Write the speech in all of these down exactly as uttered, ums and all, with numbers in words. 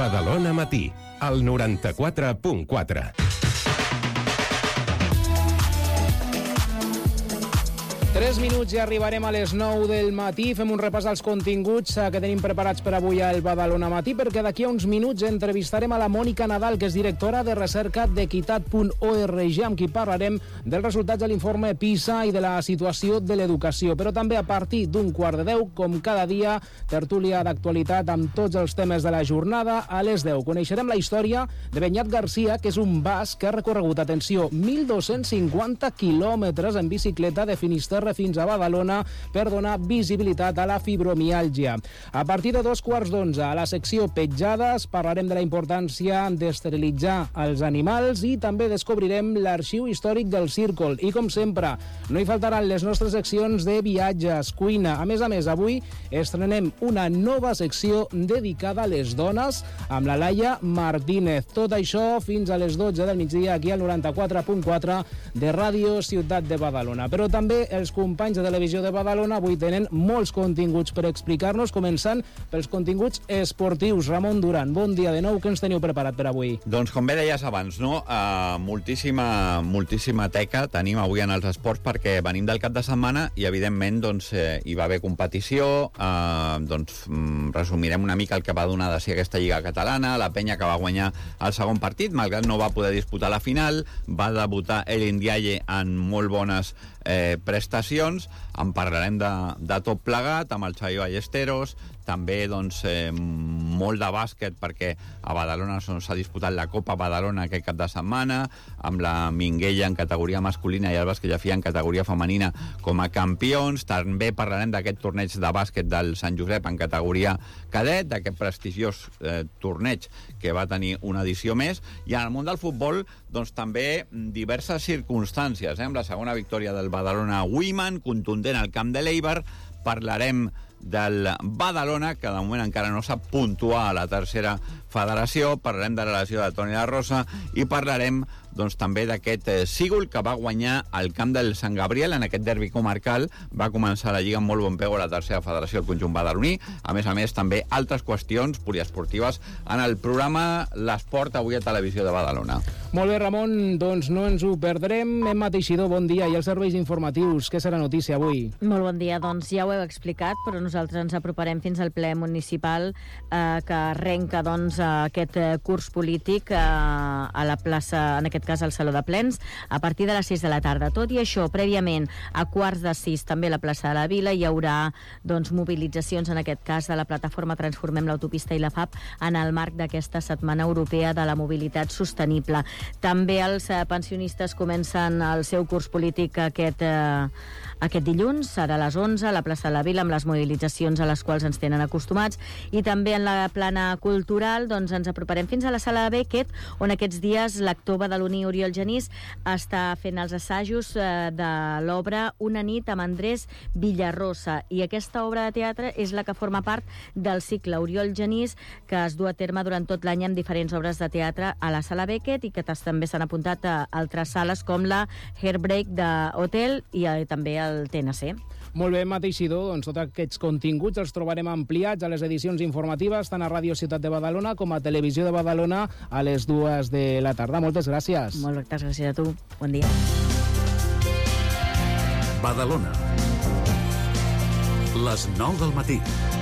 Badalona Matí, al noranta-quatre punt quatre. Tres minuts i arribarem a les nou del matí. Fem un repàs als continguts que tenim preparats per avui al Badalona Matí, perquè d'aquí a uns minuts entrevistarem a la Mònica Nadal, que és directora de recerca d'equitat punt org, amb qui parlarem dels resultats de l'informe PISA i de la situació de l'educació. Però també a partir d'un quart de deu, com cada dia, tertúlia d'actualitat amb tots els temes de la jornada. A les deu coneixerem la història de Beñat Garcia, que és un basc que ha recorregut, atenció, mil dos-cents cinquanta quilòmetres en bicicleta de Finisterre fins a Badalona per donar visibilitat a la fibromiàlgia. A partir de dos quarts d'onze, a la secció Petjades, parlarem de la importància d'esterilitzar els animals i també descobrirem l'arxiu històric del Círcol. I, com sempre, no hi faltaran les nostres seccions de viatges, cuina. A més a més, avui estrenem una nova secció dedicada a les dones amb la Laia Martínez. Tot això fins a les dotze del migdia aquí al noranta-quatre punt quatre de Ràdio Ciutat de Badalona. Però també els companys de Televisió de Badalona avui tenen molts continguts per explicar-nos, començant pels continguts esportius. Ramon Duran, bon dia de nou, què ens teniu preparat per avui? Doncs com bé deies abans, no? Uh, moltíssima, moltíssima teca tenim avui en els esports, perquè venim del cap de setmana i evidentment doncs, eh, hi va haver competició. uh, doncs mm, resumirem una mica el que va donar de si aquesta Lliga Catalana. La Penya, que va guanyar el segon partit, malgrat no va poder disputar la final, va debutar el Ndiaye en molt bones eh, prestacions. En parlarem de, de tot plegat amb el Xavi Ballesteros. També doncs, eh, molt de bàsquet, perquè a Badalona s'ha disputat la Copa Badalona aquest cap de setmana, amb la Minguella en categoria masculina i el bàsquet Llafia en categoria femenina com a campions. També parlarem d'aquest torneig de bàsquet del Sant Josep en categoria cadet, d'aquest prestigiós eh, torneig que va tenir una edició més. I en el món del futbol, doncs, també diverses circumstàncies, eh? Amb la segona victòria del Badalona Women, contundent al camp de l'Eibar. Parlarem del Badalona, que de moment encara no sap puntuar a la tercera federació. Parlarem de la lesió de Toni La Rosa i parlarem doncs, també d'aquest eh, Sigul, que va guanyar al camp del Sant Gabriel en aquest derbi comarcal. Va començar la Lliga amb molt bon peu a la tercera federació del conjunt badaloní. A més a més, també altres qüestions poliesportives en el programa L'Esport avui a Televisió de Badalona. Molt bé, Ramon, doncs no ens ho perdrem. Emma Teixidor, bon dia. I els serveis informatius, què serà notícia avui? Molt bon dia, doncs ja ho heu explicat, però nosaltres ens aproparem fins al ple municipal eh, que arrenca doncs, aquest curs polític eh, a la plaça, en aquest cas al Saló de Plens, a partir de les sis de la tarda. Tot i això, prèviament, a quarts de sis, també a la plaça de la Vila, hi haurà doncs, mobilitzacions, en aquest cas de la plataforma Transformem l'Autopista i la F A P, en el marc d'aquesta Setmana Europea de la Mobilitat Sostenible. També els eh, pensionistes comencen el seu curs polític aquest, eh, aquest dilluns, serà a les onze, a la plaça de la Vila, amb les mobilitzacions a les quals ens tenen acostumats, i també en la plana cultural doncs, ens aproparem fins a la Sala de Beckett, on aquests dies l'actor badaloní Oriol Genís està fent els assajos eh, de l'obra Una nit amb Andrés Villarrosa, i aquesta obra de teatre és la que forma part del cicle Oriol Genís, que es du a terme durant tot l'any amb diferents obres de teatre a la Sala Beckett, i que també s'han apuntat a altres sales com la Hairbreak de Hotel i eh, també el T N C. Molt bé, Mateixidor, doncs tots aquests continguts els trobarem ampliats a les edicions informatives tant a Ràdio Ciutat de Badalona com a Televisió de Badalona a les dues de la tarda. Moltes gràcies. Moltes gràcies a tu. Bon dia. Badalona. Les nou del matí.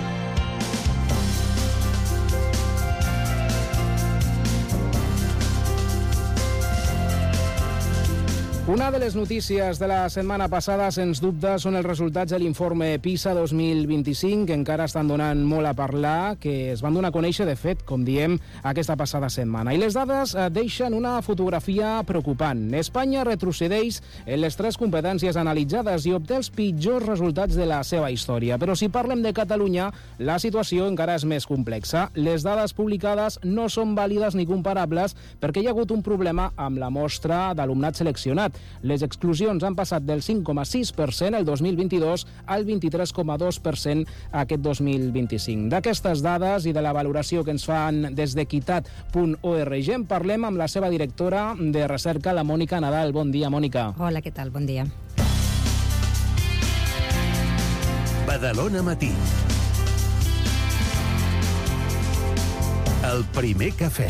Una de les notícies de la setmana passada, sens dubte, són els resultats de l'informe PISA dos mil vint-i-cinc, que encara estan donant molt a parlar, que es van donar a conèixer, de fet, com diem, aquesta passada setmana. I les dades deixen una fotografia preocupant. Espanya retrocedeix en les tres competències analitzades i obté els pitjors resultats de la seva història. Però si parlem de Catalunya, la situació encara és més complexa. Les dades publicades no són vàlides ni comparables perquè hi ha hagut un problema amb la mostra d'alumnat seleccionat. Les exclusions han passat del cinc coma sis per cent el dos mil vint-i-dos al vint-i-tres coma dos per cent aquest dos mil vint-i-cinc. D'aquestes dades i de la valoració que ens fan des d'equitat punt org en parlem amb la seva directora de recerca, la Mònica Nadal. Bon dia, Mònica. Hola, què tal? Bon dia. Badalona Matí. El primer cafè.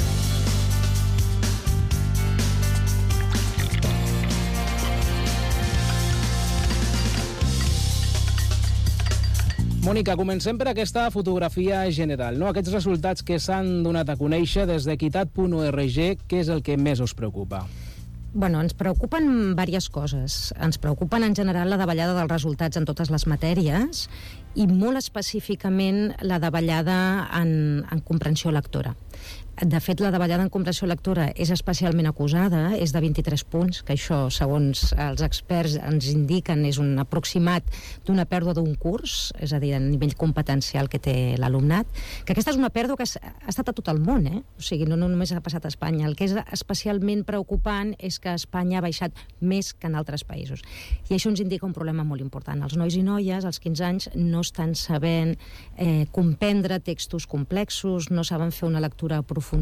Mònica, comencem per aquesta fotografia general, no? Aquests resultats que s'han donat a conèixer des d'equitat punt org, què és el que més us preocupa? Bueno, ens preocupen diverses coses. Ens preocupen en general la davallada dels resultats en totes les matèries i molt específicament la davallada en, en comprensió lectora. De fet, la davallada en comprensió lectora és especialment acusada, és de vint-i-tres punts, que això, segons els experts ens indiquen, és un aproximat d'una pèrdua d'un curs, és a dir, a nivell competencial que té l'alumnat, que aquesta és una pèrdua que ha estat a tot el món, eh? O sigui, no, no només ha passat a Espanya. El que és especialment preocupant és que Espanya ha baixat més que en altres països. I això ens indica un problema molt important. Els nois i noies, als quinze anys, no estan sabent eh, comprendre textos complexos, no saben fer una lectura profunda,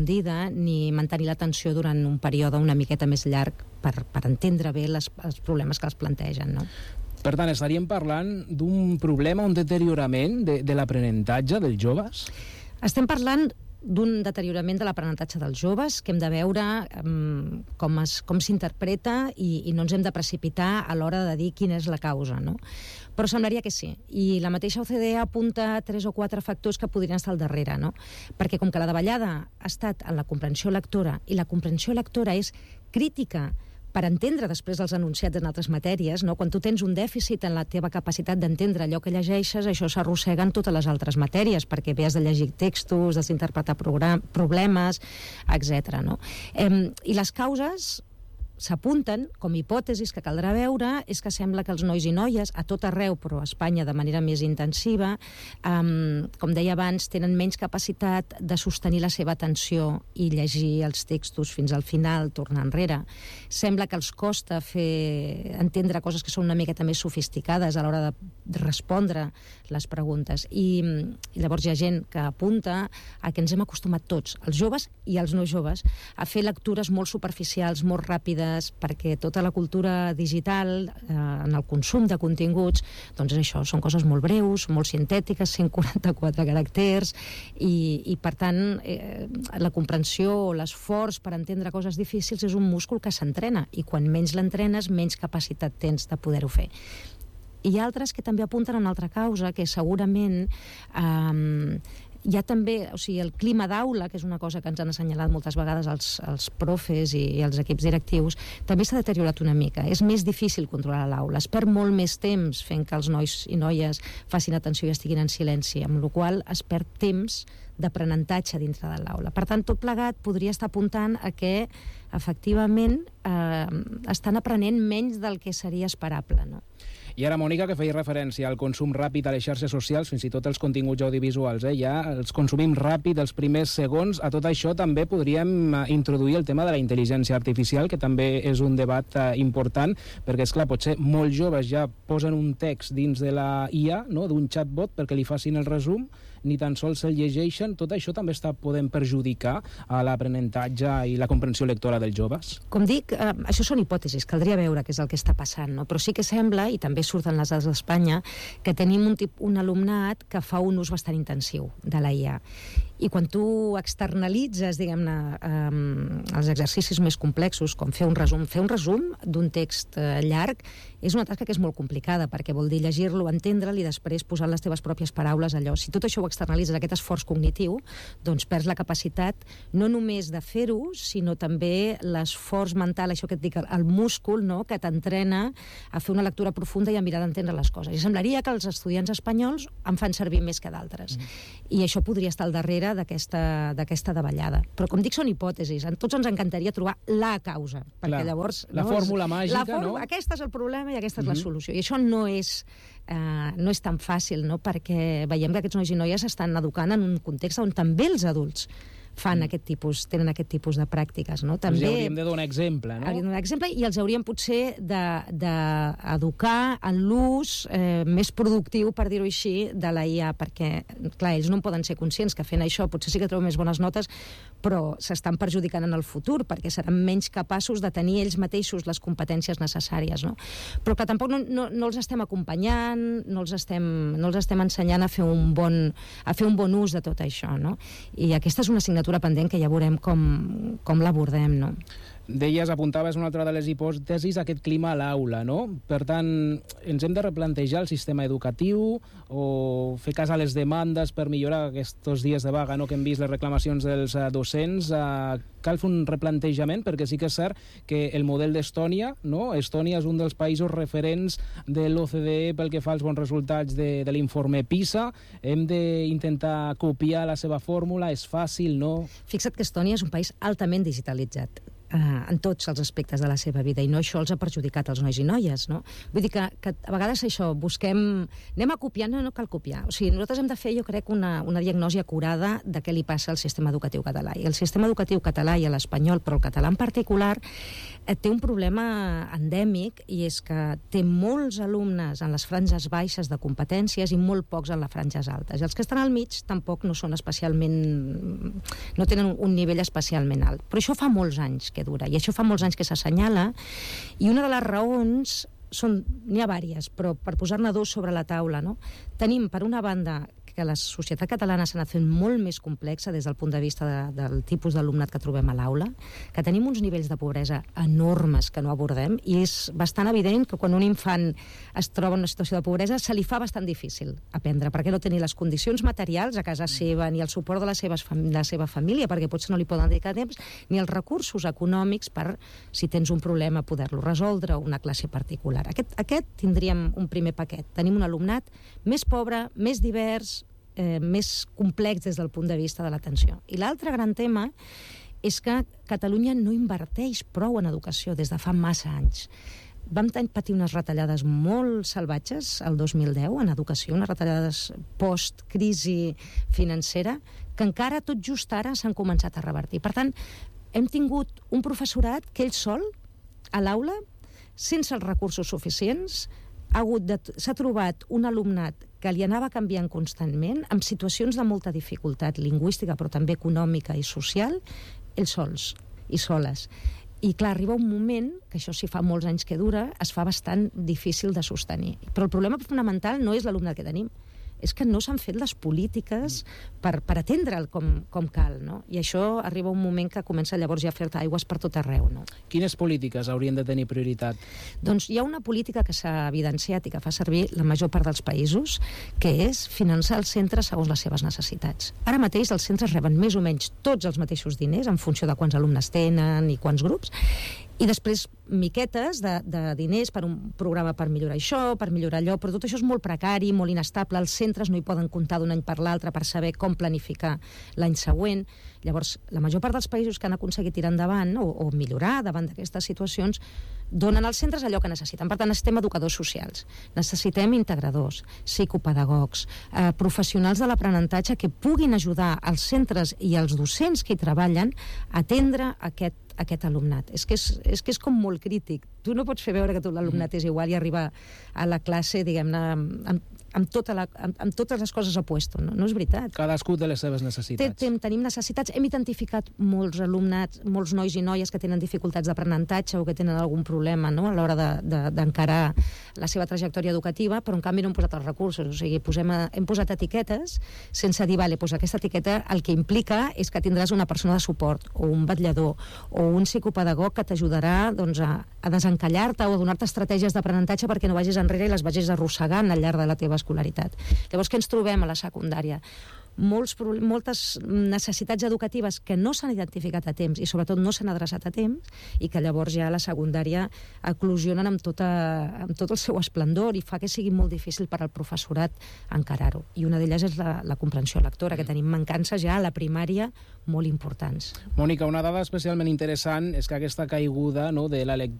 ni mantenir l'atenció durant un període una miqueta més llarg per, per entendre bé les, els problemes que els plantegen, no? Per tant, estaríem parlant d'un problema, un deteriorament de, de l'aprenentatge dels joves? Estem parlant d'un deteriorament de l'aprenentatge dels joves que hem de veure um, com, es, com s'interpreta i, i no ens hem de precipitar a l'hora de dir quina és la causa, no? Però semblaria que sí. I la mateixa O C D E apunta tres o quatre factors que podrien estar al darrere, no? Perquè com que la davallada ha estat en la comprensió lectora i la comprensió lectora és crítica per entendre després els enunciats en altres matèries, no? Quan tu tens un dèficit en la teva capacitat d'entendre allò que llegeixes, això s'arrossega en totes les altres matèries, perquè bé has de llegir textos, has d'interpretar problemes, etcètera, no? Eh, I les causes s'apunten com hipòtesis que caldrà veure, és que sembla que els nois i noies, a tot arreu, però a Espanya de manera més intensiva, um, com deia abans, tenen menys capacitat de sostenir la seva atenció i llegir els textos fins al final, tornar enrere. Sembla que els costa fer entendre coses que són una miqueta més sofisticades a l'hora de respondre les preguntes. I, i llavors hi ha gent que apunta a que ens hem acostumat tots, els joves i els no joves, a fer lectures molt superficials, molt ràpides, perquè tota la cultura digital, eh, en el consum de continguts, doncs és això, són coses molt breus, molt sintètiques, cent quaranta-quatre caràcters, i, i per tant eh, la comprensió o l'esforç per entendre coses difícils és un múscul que s'entrena, i quan menys l'entrenes, menys capacitat tens de poder-ho fer. Hi ha altres que també apunten a una altra causa, que segurament eh, hi ha també, o sigui, el clima d'aula, que és una cosa que ens han assenyalat moltes vegades els, els profes i, i els equips directius, també s'ha deteriorat una mica. És més difícil controlar l'aula. Es perd molt més temps fent que els nois i noies facin atenció i estiguin en silenci, amb la qual cosa es perd temps d'aprenentatge dintre de l'aula. Per tant, tot plegat podria estar apuntant a que, efectivament, eh, estan aprenent menys del que seria esperable, no? I ara, Mònica, que feia referència al consum ràpid a les xarxes socials, fins i tot els continguts audiovisuals, eh? Ja els consumim ràpid els primers segons. A tot això també podríem introduir el tema de la intel·ligència artificial, que també és un debat eh, important, perquè, esclar, potser molts joves ja posen un text dins de la I A, no?, d'un chatbot perquè li facin el resum, ni tan sols el llegeixen. Tot això també està podent perjudicar a l'aprenentatge i la comprensió lectora dels joves? Com dic, eh, això són hipòtesis, caldria veure què és el que està passant, no? Però sí que sembla, i també surten les dades d'Espanya, que tenim un, tip, un alumnat que fa un ús bastant intensiu de la I A. I quan tu externalitzes, diguem-ne, eh, els exercicis més complexos, com fer un resum, fer un resum d'un text eh, llarg, és una tasca que és molt complicada, perquè vol dir llegir-lo, entendre'l i després posar les teves pròpies paraules allò. Si tot això ho externalitzes, aquest esforç cognitiu, doncs perds la capacitat no només de fer-ho, sinó també l'esforç mental, això que et dic, el múscul, no?, que t'entrena a fer una lectura profunda i a mirar d'entendre les coses. I semblaria que els estudiants espanyols en fan servir més que d'altres. Mm. I això podria estar al darrere d'aquesta d'aquesta davallada. Però, com dic, són hipòtesis. A tots ens encantaria trobar la causa, perquè Clar, llavors... La no, fórmula màgica, la fórmula, no? Aquest és el problema i aquesta és mm-hmm. la solució. I això no és, eh, no és tan fàcil, no?, perquè veiem que aquests nois i noies s'estan educant en un context on també els adults fan aquest tipus, tenen aquest tipus de pràctiques, no? També doncs hauríem de donar exemple, no? Hauríem de donar exemple i els hauríem potser d'educar de, de en l'ús eh, més productiu, per dir-ho així, de la I A, perquè, clar, ells no en poden ser conscients que fent això potser sí que treuen més bones notes, però s'estan perjudicant en el futur, perquè seran menys capaços de tenir ells mateixos les competències necessàries, no? Però que tampoc no, no, no els estem acompanyant, no els estem, no els estem ensenyant a fer un bon, a fer un bon ús de tot això, no? I aquesta és una assignatura assignatura pendent que ja veurem com, com l'abordem, no? Deies, apuntaves una altra de les hipòtesis, aquest clima a l'aula, no? Per tant, ens hem de replantejar el sistema educatiu o fer cas a les demandes per millorar aquests dies de vaga, no?, que hem vist les reclamacions dels uh, docents. Uh, cal fer un replantejament, perquè sí que és cert que el model d'Estònia, no? Estònia és un dels països referents de l'O C D E pel que fa als bons resultats de, de l'informe PISA. Hem d'intentar copiar la seva fórmula, és fàcil, no? Fixa't que Estònia és un país altament digitalitzat. Uh, en tots els aspectes de la seva vida, i no això els ha perjudicat als nois i noies, no? Vull dir que, que a vegades això, busquem... Anem a copiar, no, no cal copiar. O sigui, nosaltres hem de fer, jo crec, una, una diagnosi acurada de què li passa al sistema educatiu català. I el sistema educatiu català i l'espanyol, però el català en particular, eh, té un problema endèmic, i és que té molts alumnes en les franges baixes de competències i molt pocs en les franges altes. I els que estan al mig tampoc no són especialment... no tenen un nivell especialment alt. Però això fa molts anys que dura, i això fa molts anys que s'assenyala, i una de les raons són, n'hi ha vàries, però per posar-ne dos sobre la taula, no? Tenim, per una banda, que la societat catalana s'ha anat fent molt més complexa des del punt de vista de, del tipus d'alumnat que trobem a l'aula, que tenim uns nivells de pobresa enormes que no abordem, i és bastant evident que quan un infant es troba en una situació de pobresa se li fa bastant difícil aprendre, perquè no té ni les condicions materials a casa seva, ni el suport de la, seves fam la seva família, perquè potser no li poden dedicar temps, ni els recursos econòmics per, si tens un problema, poder-lo resoldre, una classe particular. Aquest, aquest tindríem un primer paquet. Tenim un alumnat més pobre, més divers, Eh, més complex des del punt de vista de l'atenció. I l'altre gran tema és que Catalunya no inverteix prou en educació des de fa massa anys. Vam patir unes retallades molt salvatges el dos mil deu en educació, unes retallades post-crisi financera, que encara tot just ara s'han començat a revertir. Per tant, hem tingut un professorat que ell sol, a l'aula, sense els recursos suficients, ha hagut de, s'ha trobat un alumnat que li anava canviant constantment, amb situacions de molta dificultat lingüística, però també econòmica i social, ells sols i soles. I clar, arriba un moment, que això sí fa molts anys que dura, es fa bastant difícil de sostenir. Però el problema fonamental no és l'alumnat que tenim, és que no s'han fet les polítiques per, per atendre'l com, com cal, no? I això arriba un moment que comença llavors ja a fer-te aigües per tot arreu, no? Quines polítiques haurien de tenir prioritat? Doncs hi ha una política que s'ha evidenciat i que fa servir la major part dels països, que és finançar els centres segons les seves necessitats. Ara mateix els centres reben més o menys tots els mateixos diners en funció de quants alumnes tenen i quants grups, i després miquetes de, de diners per un programa per millorar això, per millorar allò, però tot això és molt precari, molt inestable, els centres no hi poden comptar d'un any per l'altre per saber com planificar l'any següent. Llavors, la major part dels països que han aconseguit tirar endavant o, o millorar davant d'aquestes situacions donen als centres allò que necessiten. Per tant, necessitem educadors socials, necessitem integradors, psicopedagogs, eh, professionals de l'aprenentatge que puguin ajudar els centres i els docents que hi treballen a atendre aquest aquest alumnat. És que és, és que és com molt crític. Tu no pots fer veure que tot l'alumnat és igual i arribar a la classe, diguem-ne, amb, amb, tota la, amb, amb totes les coses a puesto. No, no és veritat. Cadascú té les seves necessitats. Ten, tenim necessitats. Hem identificat molts alumnats, molts nois i noies que tenen dificultats d'aprenentatge o que tenen algun problema, no?, a l'hora d'encarar de, de, la seva trajectòria educativa, però en canvi no hem posat els recursos. O sigui, posem a, hem posat etiquetes sense dir, vale, doncs aquesta etiqueta el que implica és que tindràs una persona de suport o un vetllador o un psicopedagog que t'ajudarà, doncs, a, a desencallar-te o a donar-te estratègies d'aprenentatge perquè no vagis enrere i les vagis arrossegant al llarg de la teva escolaritat. Llavors, què ens trobem a la secundària? Molts, moltes necessitats educatives que no s'han identificat a temps i sobretot no s'han adreçat a temps i que llavors ja a la secundària eclosionen amb, tota, amb tot el seu esplendor i fa que sigui molt difícil per al professorat encarar-ho. I una d'elles és la, la comprensió lectora, que tenim mancances ja a la primària molt importants. Mònica, una dada especialment interessant és que aquesta caiguda, no, de la lectura